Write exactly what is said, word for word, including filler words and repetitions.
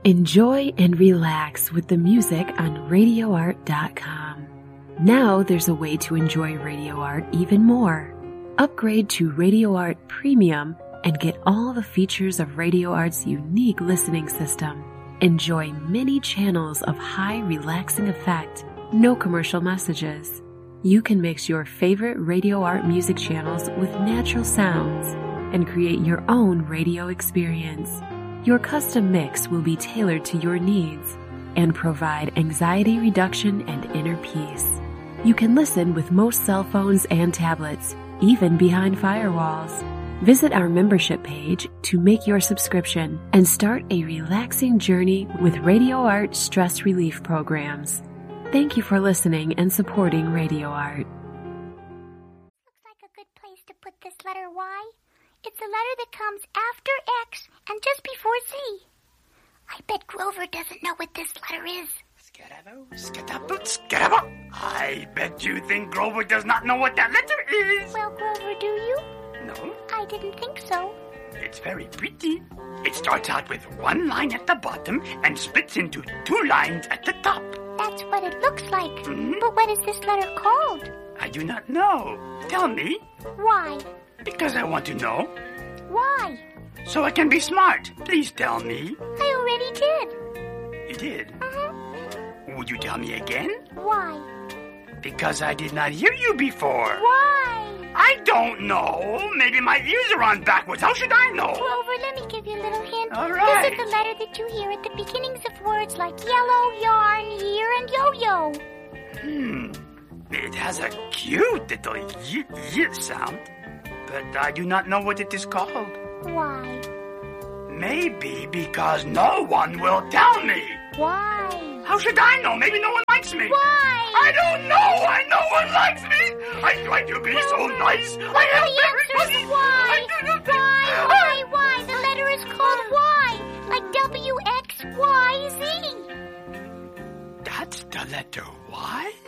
Enjoy and relax with the music on radio art dot com. Now there's a way to enjoy Radio Art even more. Upgrade to Radio Art Premium and get all the features of Radio Art's unique listening system. Enjoy many channels of high relaxing effect, no commercial messages. You can mix your favorite Radio Art music channels with natural sounds and create your own radio experience. Your custom mix will be tailored to your needs and provide anxiety reduction and inner peace. You can listen with most cell phones and tablets, even behind firewalls. Visit our membership page to make your subscription and start a relaxing journey with Radio Art stress relief programs. Thank you for listening and supporting Radio Art. Looks like a good place to put this letter Y. It's a letter that comes after X and just before Z. I bet Grover doesn't know what this letter is. Scarabo, scatabo, scarabo. I bet you think Grover does not know what that letter is. Well, Grover, do you? No, I didn't think so. it's very pretty. It starts out with one line at the bottom and splits into two lines at the top. That's what it looks like. Mhm. But what is this letter called? I do not know. Tell me, Why? because I want to know, Why? so I can be smart. Please tell me. I already did. You did. Uh-huh. Would you tell me again? Why? Because I did not hear you before. Why? I don't know. Maybe my ears are on backwards. How should I know? Grover, let me give you a little hint. All right. This is the letter that you hear at the beginnings of words like yellow, yarn, year, and yo-yo. Hmm. It has a cute little y, y sound, but I do not know what it is called. Why? Maybe because no one will tell me. Why? How should I know? Maybe no one likes me. Why? I don't know why no one likes me. I try to be so nice. I help The answer everybody. is why. I do not Why, why, why? The letter is called Y, like W X Y Z. That's the letter Y?